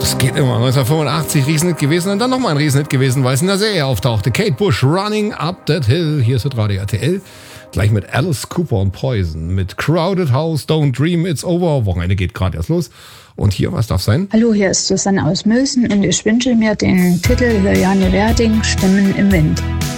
Das geht immer. 1985 Riesenhit gewesen und dann nochmal ein Riesenhit gewesen, weil es in der Serie auftauchte. Kate Bush, Running Up That Hill. Hier ist das Radio RTL. Gleich mit Alice Cooper und Poison. Mit Crowded House, Don't Dream, It's Over. Wochenende geht gerade erst los. Und hier, was darf sein? Hallo, hier ist Susanne aus Mülsen und ich wünsche mir den Titel Juliane Werding, Stimmen im Wind.